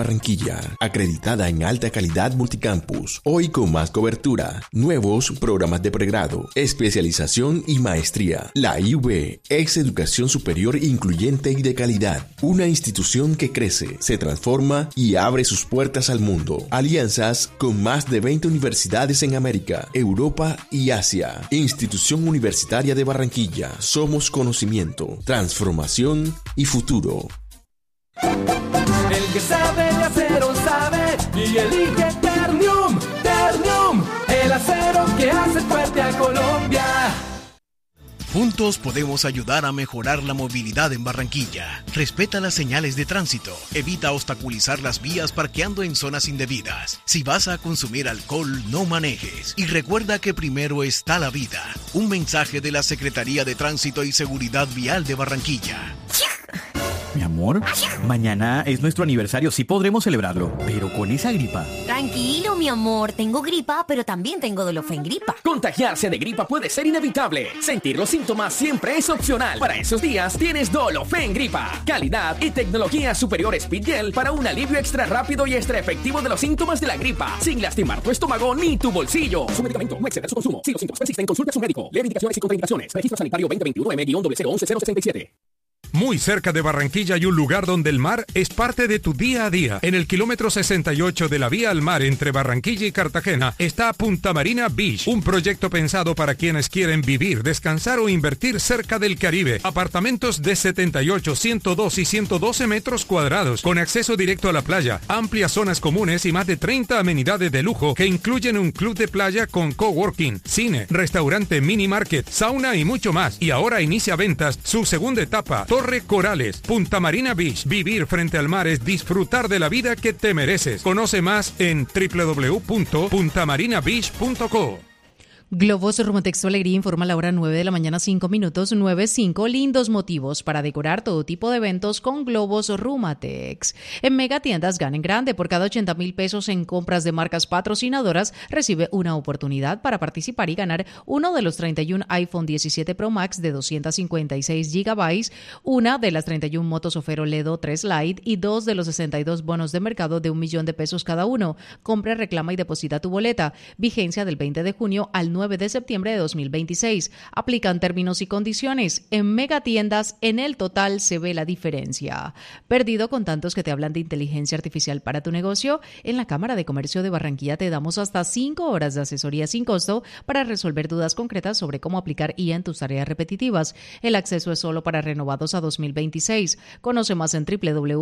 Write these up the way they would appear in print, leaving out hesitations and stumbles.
Barranquilla, acreditada en alta calidad multicampus, hoy con más cobertura, nuevos programas de pregrado, especialización y maestría. La IUB es educación superior incluyente y de calidad, una institución que crece, se transforma y abre sus puertas al mundo. Alianzas con más de 20 universidades en América, Europa y Asia. Institución Universitaria de Barranquilla, somos conocimiento, transformación y futuro. El que sabe de acero sabe y elige Ternium, Ternium, el acero que hace fuerte a Colombia. Juntos podemos ayudar a mejorar la movilidad en Barranquilla. Respeta las señales de tránsito. Evita obstaculizar las vías parqueando en zonas indebidas. Si vas a consumir alcohol, no manejes. Y recuerda que primero está la vida. Un mensaje de la Secretaría de Tránsito y Seguridad Vial de Barranquilla. Mi amor, mañana es nuestro aniversario, sí podremos celebrarlo, pero con esa gripa. Tranquilo, mi amor, tengo gripa, pero también tengo Dolofen gripa. Contagiarse de gripa puede ser inevitable. Sentir los síntomas siempre es opcional. Para esos días tienes Dolofen gripa. Calidad y tecnología superior Speed Gel para un alivio extra rápido y extra efectivo de los síntomas de la gripa, sin lastimar tu estómago ni tu bolsillo. Su medicamento no excede su consumo. Si los síntomas persisten, consulte a su médico. Leer indicaciones y contraindicaciones. Registro sanitario 2021-M-011-067. Muy cerca de Barranquilla hay un lugar donde el mar es parte de tu día a día. En el kilómetro 68 de la vía al mar entre Barranquilla y Cartagena está Punta Marina Beach, un proyecto pensado para quienes quieren vivir, descansar o invertir cerca del Caribe. Apartamentos de 78, 102 y 112 metros cuadrados, con acceso directo a la playa, amplias zonas comunes y más de 30 amenidades de lujo que incluyen un club de playa con coworking, cine, restaurante, mini market, sauna y mucho más. Y ahora inicia ventas su segunda etapa, Torre Corales, Punta Marina Beach. Vivir frente al mar es disfrutar de la vida que te mereces. Conoce más en www.puntamarinabeach.co. Globos Rumatex Alegría informa a la hora 9 de la mañana, 5 minutos, 9:05. Lindos motivos para decorar todo tipo de eventos con globos Rumatex. En Megatiendas gana en grande. Por cada 80,000 pesos en compras de marcas patrocinadoras, recibe una oportunidad para participar y ganar uno de los 31 iPhone 17 Pro Max de 256 GB, una de las 31 motos Ofero Ledo 3 Lite y dos de los 62 bonos de mercado de $1,000,000 cada uno. Compra, reclama y deposita tu boleta. Vigencia del 20 de junio al 9 de septiembre de 2026. Aplican términos y condiciones. En Megatiendas, en el total se ve la diferencia. ¿Perdido con tantos que te hablan de inteligencia artificial para tu negocio? En la Cámara de Comercio de Barranquilla te damos hasta 5 horas de asesoría sin costo para resolver dudas concretas sobre cómo aplicar IA en tus tareas repetitivas. El acceso es solo para renovados a 2026. Conoce más en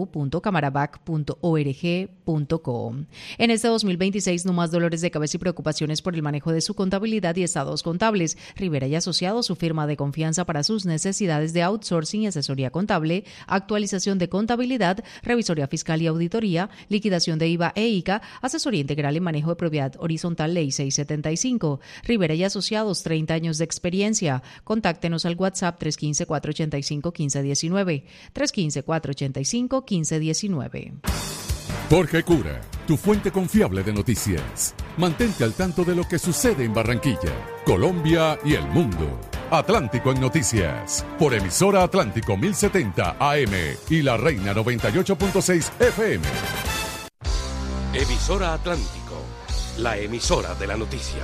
www.camarabac.org.co. En este 2026, no más dolores de cabeza y preocupaciones por el manejo de su contabilidad y estados contables. Rivera y Asociados, su firma de confianza para sus necesidades de outsourcing y asesoría contable, actualización de contabilidad, revisoría fiscal y auditoría, liquidación de IVA e ICA, asesoría integral y manejo de propiedad horizontal Ley 675. Rivera y Asociados, 30 años de experiencia. Contáctenos al WhatsApp 315-485-1519. 315-485-1519. Jorge Cura, tu fuente confiable de noticias. Mantente al tanto de lo que sucede en Barranquilla, Colombia y el mundo. Atlántico en Noticias, por emisora Atlántico 1070 AM y La Reina 98.6 FM. Emisora Atlántico, la emisora de la noticia.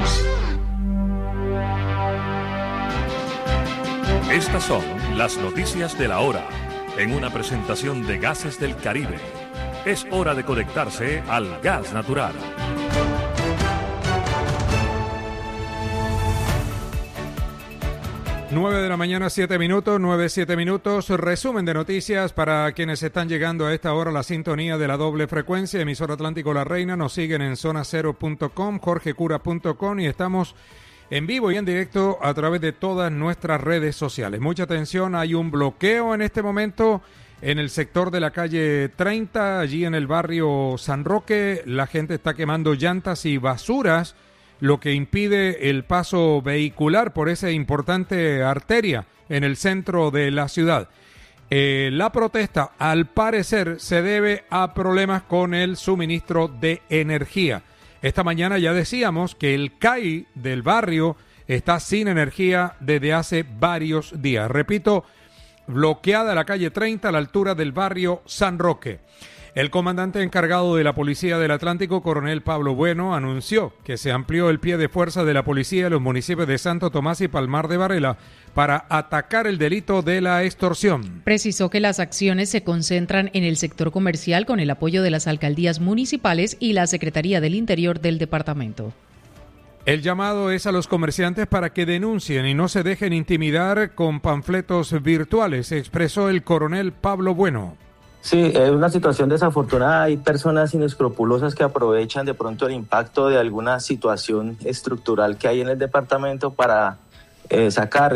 Estas son las noticias de la hora, en una presentación de Gases del Caribe. Es hora de conectarse al gas natural. Nueve de la mañana, 7 minutos, 9:07 minutos. Resumen de noticias para quienes están llegando a esta hora a la sintonía de la doble frecuencia. Emisora Atlántico La Reina. Nos siguen en zonacero.com, jorgecura.com y estamos en vivo y en directo a través de todas nuestras redes sociales. Mucha atención, hay un bloqueo en este momento en el sector de la calle 30, allí en el barrio San Roque. La gente está quemando llantas y basuras, lo que impide el paso vehicular por esa importante arteria en el centro de la ciudad. La protesta, al parecer, se debe a problemas con el suministro de energía. Esta mañana ya decíamos que el CAI del barrio está sin energía desde hace varios días. Repito, bloqueada la calle 30 a la altura del barrio San Roque. El comandante encargado de la Policía del Atlántico, coronel Pablo Bueno, anunció que se amplió el pie de fuerza de la policía en los municipios de Santo Tomás y Palmar de Varela para atacar el delito de la extorsión. Precisó que las acciones se concentran en el sector comercial con el apoyo de las alcaldías municipales y la Secretaría del Interior del departamento. El llamado es a los comerciantes para que denuncien y no se dejen intimidar con panfletos virtuales, expresó el coronel Pablo Bueno. Sí, es una situación desafortunada. Hay personas inescrupulosas que aprovechan de pronto el impacto de alguna situación estructural que hay en el departamento para sacar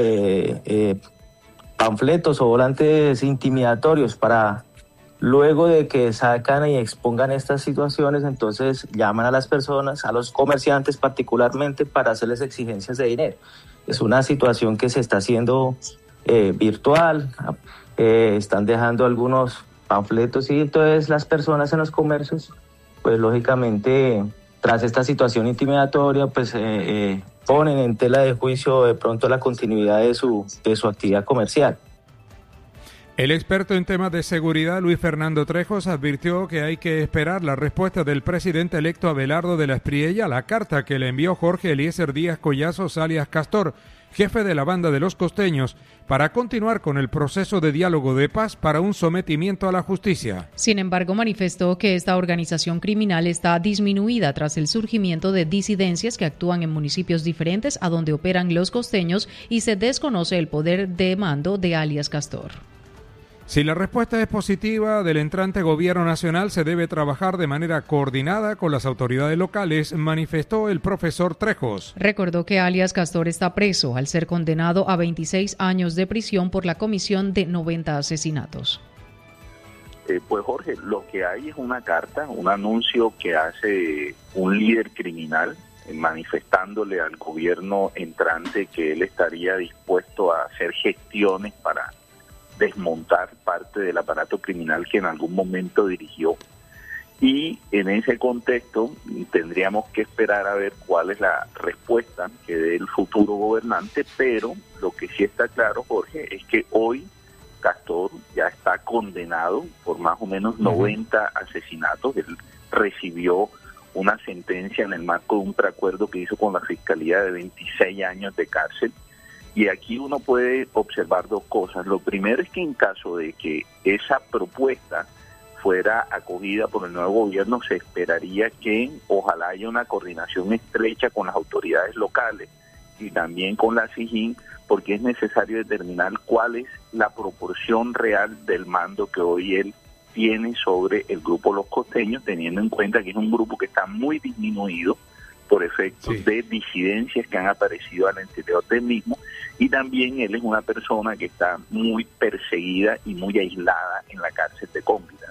panfletos o volantes intimidatorios para luego de que sacan y expongan estas situaciones, entonces llaman a las personas, a los comerciantes particularmente, para hacerles exigencias de dinero. Es una situación que se está haciendo virtual, están dejando algunos panfletos y entonces las personas en los comercios, pues lógicamente, tras esta situación intimidatoria, pues ponen en tela de juicio de pronto la continuidad de su actividad comercial. El experto en temas de seguridad, Luis Fernando Trejos, advirtió que hay que esperar la respuesta del presidente electo Abelardo de la Espriella a la carta que le envió Jorge Eliezer Díaz Collazos, alias Castor, jefe de la banda de los costeños, para continuar con el proceso de diálogo de paz para un sometimiento a la justicia. Sin embargo, manifestó que esta organización criminal está disminuida tras el surgimiento de disidencias que actúan en municipios diferentes a donde operan los costeños y se desconoce el poder de mando de alias Castor. Si la respuesta es positiva del entrante gobierno nacional, se debe trabajar de manera coordinada con las autoridades locales, manifestó el profesor Trejos. Recordó que alias Castor está preso al ser condenado a 26 años de prisión por la comisión de 90 asesinatos. Pues Jorge, lo que hay es una carta, un anuncio que hace un líder criminal manifestándole al gobierno entrante que él estaría dispuesto a hacer gestiones para desmontar parte del aparato criminal que en algún momento dirigió, y en ese contexto tendríamos que esperar a ver cuál es la respuesta que dé el futuro gobernante, pero lo que sí está claro, Jorge, es que hoy Castor ya está condenado por más o menos 90 asesinatos. Él recibió una sentencia en el marco de un preacuerdo que hizo con la Fiscalía de 26 años de cárcel. Y aquí uno puede observar dos cosas. Lo primero es que en caso de que esa propuesta fuera acogida por el nuevo gobierno, se esperaría que ojalá haya una coordinación estrecha con las autoridades locales y también con la SIJIN, porque es necesario determinar cuál es la proporción real del mando que hoy él tiene sobre el grupo Los Costeños, teniendo en cuenta que es un grupo que está muy disminuido por efectos de disidencias que han aparecido al interior del mismo, y también él es una persona que está muy perseguida y muy aislada en la cárcel de Cómbita.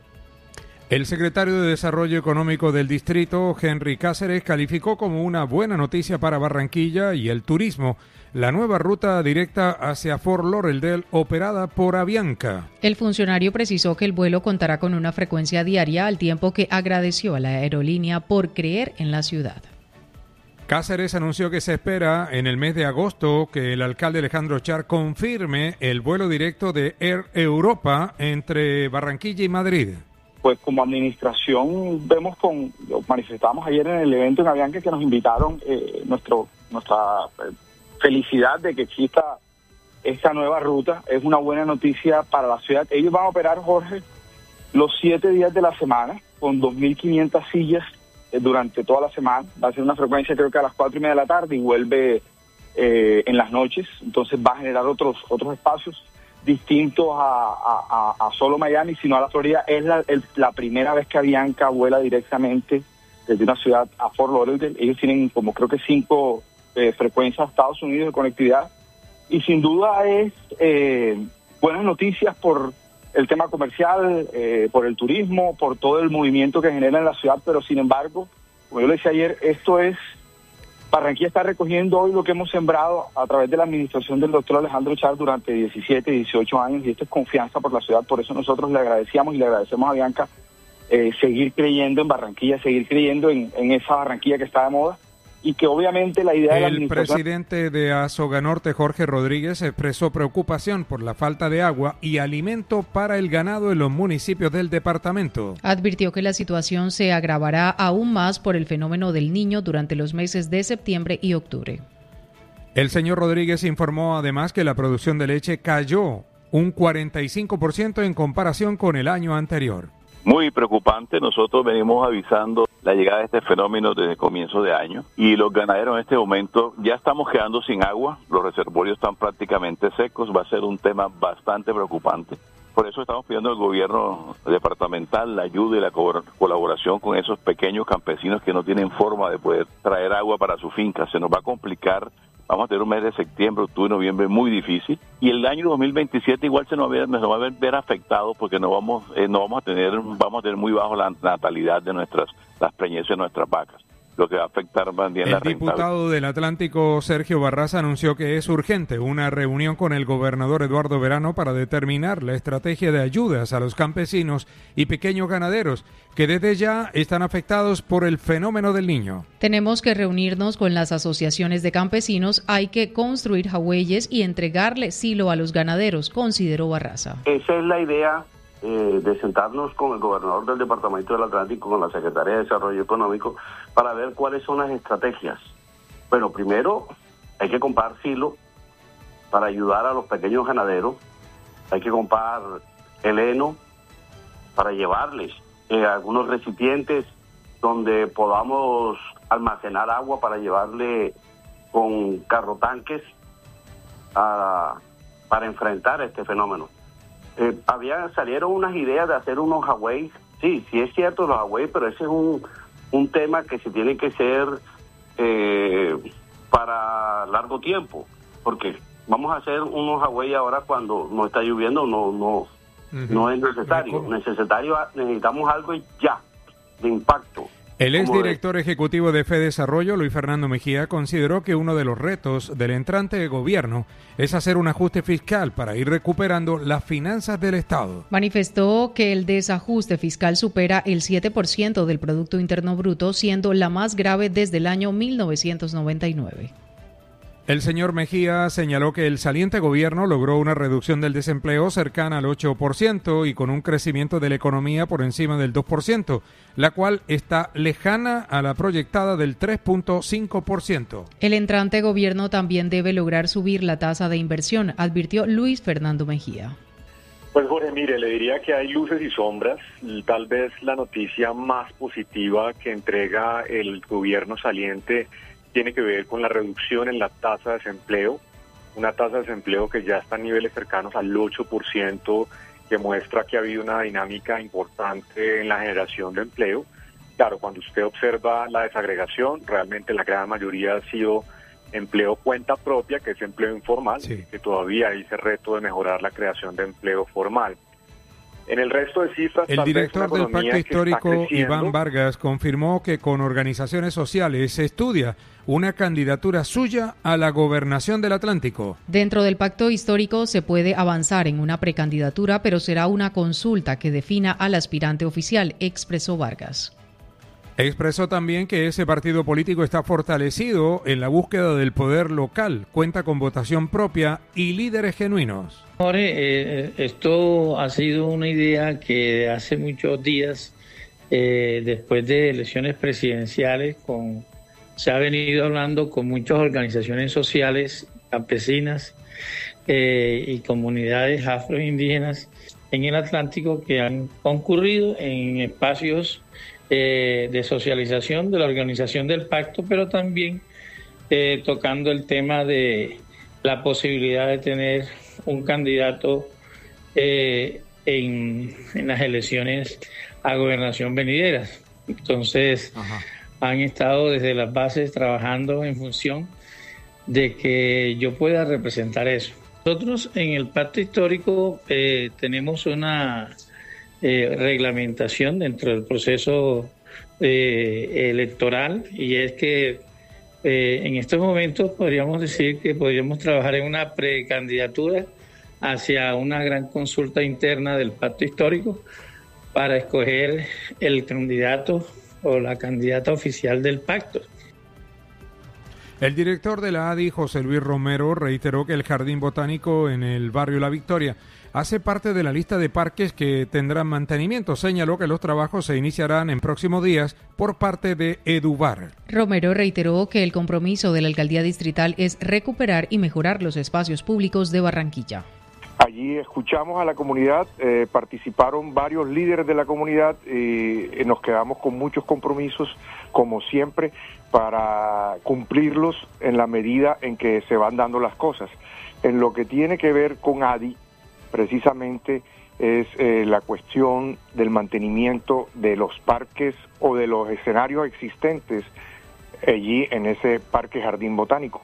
El secretario de Desarrollo Económico del distrito, Henry Cáceres, calificó como una buena noticia para Barranquilla y el turismo la nueva ruta directa hacia Fort Lauderdale operada por Avianca. El funcionario precisó que el vuelo contará con una frecuencia diaria, al tiempo que agradeció a la aerolínea por creer en la ciudad. Cáceres anunció que se espera en el mes de agosto que el alcalde Alejandro Char confirme el vuelo directo de Air Europa entre Barranquilla y Madrid. Pues como administración lo manifestamos ayer en el evento en Avianca, que nos invitaron, nuestra felicidad de que exista esta nueva ruta. Es una buena noticia para la ciudad. Ellos van a operar, Jorge, los 7 días de la semana con 2.500 sillas durante toda la semana. Va a ser una frecuencia creo que a las 4:30 de la tarde y vuelve en las noches. Entonces va a generar otros espacios distintos a solo Miami, sino a la Florida. Es la primera vez que Avianca vuela directamente desde una ciudad a Fort Lauderdale. Ellos tienen como creo que 5 frecuencias a Estados Unidos de conectividad, y sin duda es buenas noticias por el tema comercial, por el turismo, por todo el movimiento que genera en la ciudad, pero sin embargo, como yo le decía ayer, Barranquilla está recogiendo hoy lo que hemos sembrado a través de la administración del doctor Alejandro Char durante 17, 18 años, y esto es confianza por la ciudad. Por eso nosotros le agradecemos y le agradecemos a Bianca seguir creyendo en Barranquilla, seguir creyendo en esa Barranquilla que está de moda, y que obviamente la idea de la El administración... presidente de Azoganorte, Jorge Rodríguez, expresó preocupación por la falta de agua y alimento para el ganado en los municipios del departamento. Advirtió que la situación se agravará aún más por el fenómeno del Niño durante los meses de septiembre y octubre. El señor Rodríguez informó además que la producción de leche cayó un 45% en comparación con el año anterior. Muy preocupante, nosotros venimos avisando la llegada de este fenómeno desde comienzo de año y los ganaderos en este momento ya estamos quedando sin agua, los reservorios están prácticamente secos, va a ser un tema bastante preocupante. Por eso estamos pidiendo al gobierno departamental la ayuda y la colaboración con esos pequeños campesinos que no tienen forma de poder traer agua para su finca. Se nos va a complicar, vamos a tener un mes de septiembre, octubre, noviembre muy difícil y el año 2027 igual se nos va a ver afectado porque vamos a tener muy bajo la natalidad de las preñeces de nuestras vacas, lo que va a afectar también la rentabilidad. El diputado del Atlántico, Sergio Barraza, anunció que es urgente una reunión con el gobernador Eduardo Verano para determinar la estrategia de ayudas a los campesinos y pequeños ganaderos que desde ya están afectados por el fenómeno del Niño. Tenemos que reunirnos con las asociaciones de campesinos, hay que construir jagüeyes y entregarle silo a los ganaderos, consideró Barraza. Esa es la idea de sentarnos con el gobernador del Departamento del Atlántico, con la Secretaría de Desarrollo Económico, para ver cuáles son las estrategias. Bueno, primero hay que comprar silo para ayudar a los pequeños ganaderos, hay que comprar el heno para llevarles algunos recipientes donde podamos almacenar agua para llevarle con carrotanques para enfrentar este fenómeno. Salieron unas ideas de hacer unos jagüeyes. Sí es cierto los jagüeyes, pero ese es un tema que se tiene que hacer para largo tiempo, porque vamos a hacer unos jagüeyes ahora cuando no está lloviendo, no es necesario. Necesitamos algo ya, de impacto. El exdirector ejecutivo de FEDesarrollo, Luis Fernando Mejía, consideró que uno de los retos del entrante gobierno es hacer un ajuste fiscal para ir recuperando las finanzas del Estado. Manifestó que el desajuste fiscal supera el 7% del Producto Interno Bruto, siendo la más grave desde el año 1999. El señor Mejía señaló que el saliente gobierno logró una reducción del desempleo cercana al 8% y con un crecimiento de la economía por encima del 2%, la cual está lejana a la proyectada del 3.5%. El entrante gobierno también debe lograr subir la tasa de inversión, advirtió Luis Fernando Mejía. Pues Jorge, mire, le diría que hay luces y sombras. Tal vez la noticia más positiva que entrega el gobierno saliente tiene que ver con la reducción en la tasa de desempleo, una tasa de desempleo que ya está a niveles cercanos al 8%, que muestra que ha habido una dinámica importante en la generación de empleo. Claro, cuando usted observa la desagregación, realmente la gran mayoría ha sido empleo cuenta propia, que es empleo informal, sí, que todavía hay ese reto de mejorar la creación de empleo formal. En el resto de cifras, el director del Pacto Histórico, Iván Vargas, confirmó que con organizaciones sociales se estudia una candidatura suya a la gobernación del Atlántico. Dentro del Pacto Histórico se puede avanzar en una precandidatura, pero será una consulta que defina al aspirante oficial, expresó Vargas. Expresó también que ese partido político está fortalecido en la búsqueda del poder local, cuenta con votación propia y líderes genuinos. Jorge, esto ha sido una idea que hace muchos días, después de elecciones presidenciales, se ha venido hablando con muchas organizaciones sociales, campesinas y comunidades afroindígenas en el Atlántico que han concurrido en espacios de socialización de la organización del pacto, pero también tocando el tema de la posibilidad de tener un candidato en las elecciones a gobernación venideras. Entonces, han estado desde las bases trabajando en función de que yo pueda representar eso. Nosotros en el pacto histórico tenemos una reglamentación dentro del proceso electoral, y es que en estos momentos podríamos decir que podríamos trabajar en una precandidatura hacia una gran consulta interna del pacto histórico para escoger el candidato o la candidata oficial del pacto. El director de la ADI, José Luis Romero, reiteró que el Jardín Botánico en el barrio La Victoria hace parte de la lista de parques que tendrán mantenimiento. Señaló que los trabajos se iniciarán en próximos días por parte de Eduvar. Romero reiteró que el compromiso de la alcaldía distrital es recuperar y mejorar los espacios públicos de Barranquilla. Allí escuchamos a la comunidad, participaron varios líderes de la comunidad y nos quedamos con muchos compromisos, como siempre, para cumplirlos en la medida en que se van dando las cosas. En lo que tiene que ver con ADI, precisamente es la cuestión del mantenimiento de los parques o de los escenarios existentes allí en ese parque Jardín Botánico.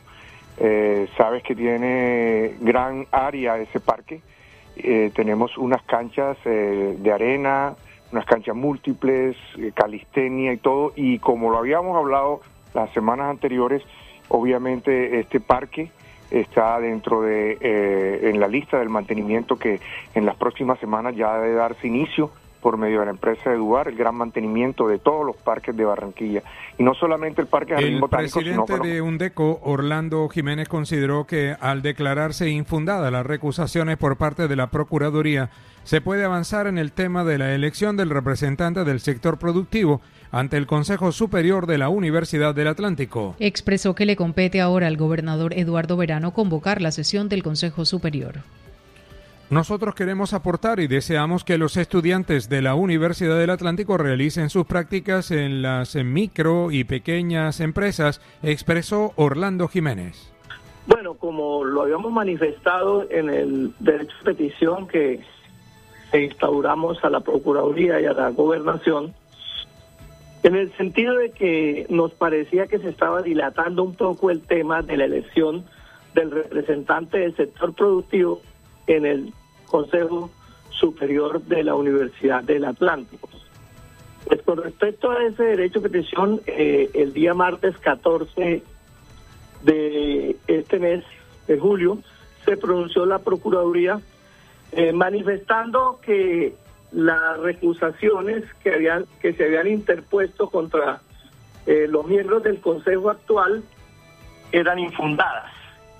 Sabes que tiene gran área ese parque, tenemos unas canchas de arena, unas canchas múltiples, calistenia y todo, y como lo habíamos hablado las semanas anteriores, obviamente este parque está dentro de en la lista del mantenimiento que en las próximas semanas ya debe darse inicio por medio de la empresa Eduvar, el gran mantenimiento de todos los parques de Barranquilla. Y no solamente el Parque Jardín Botánico, sino... El presidente de UNDECO, Orlando Jiménez, consideró que al declararse infundadas las recusaciones por parte de la Procuraduría, se puede avanzar en el tema de la elección del representante del sector productivo ante el Consejo Superior de la Universidad del Atlántico. Expresó que le compete ahora al gobernador Eduardo Verano convocar la sesión del Consejo Superior. Nosotros queremos aportar y deseamos que los estudiantes de la Universidad del Atlántico realicen sus prácticas en las micro y pequeñas empresas, expresó Orlando Jiménez. Bueno, como lo habíamos manifestado en el derecho de petición que instauramos a la Procuraduría y a la Gobernación, en el sentido de que nos parecía que se estaba dilatando un poco el tema de la elección del representante del sector productivo en el Consejo Superior de la Universidad del Atlántico. Pues con respecto a ese derecho de petición, el día martes 14 de este mes de julio se pronunció la Procuraduría manifestando que las recusaciones que se habían interpuesto contra los miembros del Consejo actual eran infundadas.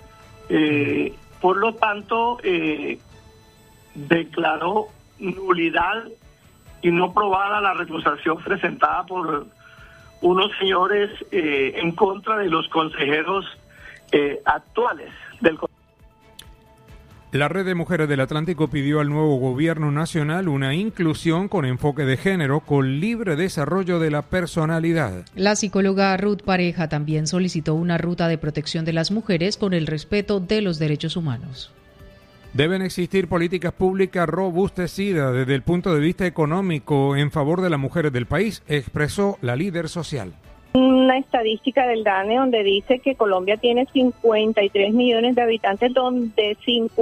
Por lo tanto, declaró nulidad y no probada la recusación presentada por unos señores en contra de los consejeros actuales del Consejo. La Red de Mujeres del Atlántico pidió al nuevo gobierno nacional una inclusión con enfoque de género con libre desarrollo de la personalidad. La psicóloga Ruth Pareja también solicitó una ruta de protección de las mujeres con el respeto de los derechos humanos. Deben existir políticas públicas robustecidas desde el punto de vista económico en favor de las mujeres del país, expresó la líder social. Una estadística del DANE donde dice que Colombia tiene 53 millones de habitantes, donde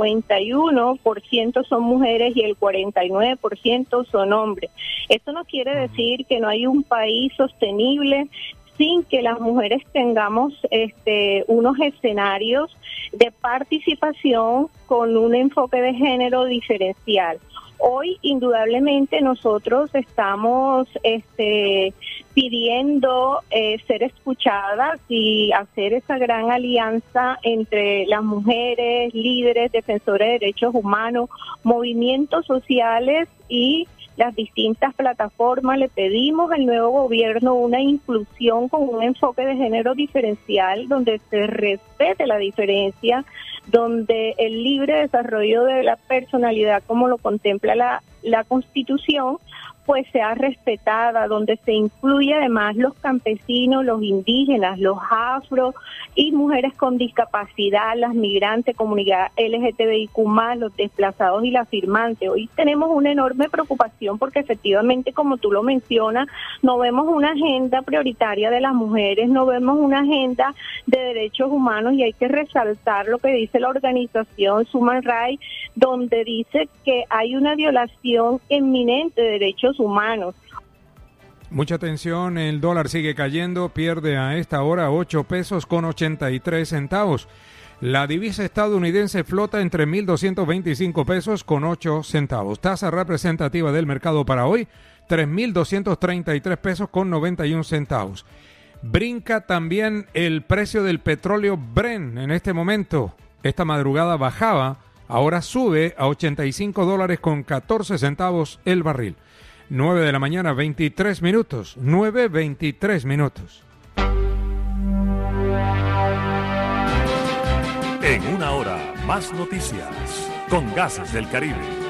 51% son mujeres y el 49% son hombres. Esto no quiere decir que no hay un país sostenible sin que las mujeres tengamos unos escenarios de participación con un enfoque de género diferencial. Hoy, indudablemente, nosotros estamos pidiendo ser escuchadas y hacer esa gran alianza entre las mujeres, líderes, defensores de derechos humanos, movimientos sociales y las distintas plataformas. Le pedimos al nuevo gobierno una inclusión con un enfoque de género diferencial, donde se respete la diferencia, donde el libre desarrollo de la personalidad, como lo contempla la Constitución, pues sea respetada, donde se incluye además los campesinos, los indígenas, los afro y mujeres con discapacidad, las migrantes, comunidad LGTBIQ+, los desplazados y la firmante. Hoy tenemos una enorme preocupación porque efectivamente, como tú lo mencionas, no vemos una agenda prioritaria de las mujeres, no vemos una agenda de derechos humanos, y hay que resaltar lo que dice la organización Human Rights, donde dice que hay una violación inminente de derechos humanos. Mucha atención, el dólar sigue cayendo, pierde a esta hora 8 pesos con 83 centavos. La divisa estadounidense flota entre 1.225 pesos con 8 centavos. Tasa representativa del mercado para hoy, 3.233 pesos con 91 centavos. Brinca también el precio del petróleo Brent en este momento. Esta madrugada bajaba, ahora sube a $85.14 el barril. 9 de la mañana, 23 minutos. 9:23 minutos. En una hora, más noticias con Gases del Caribe.